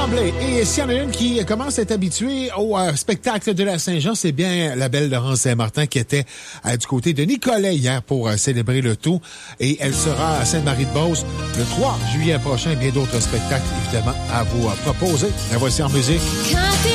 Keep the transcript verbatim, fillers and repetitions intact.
Tremblay. Et s'il y en a une qui commence à être habituée au euh, spectacle de la Saint-Jean, c'est bien la belle Laurence Saint-Martin qui était euh, du côté de Nicolet hier pour euh, célébrer le tout. Et elle sera à Sainte-Marie-de-Beauce le trois juillet prochain. Bien d'autres spectacles, évidemment, à vous euh, proposer. La voici en musique.